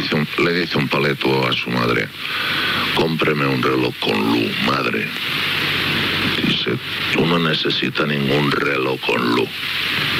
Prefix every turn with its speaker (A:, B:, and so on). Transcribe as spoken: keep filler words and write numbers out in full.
A: dice un, le dice un paleto a su madre: cómpreme un reloj con luz, madre. Dice: tú no necesitas ningún reloj con luz.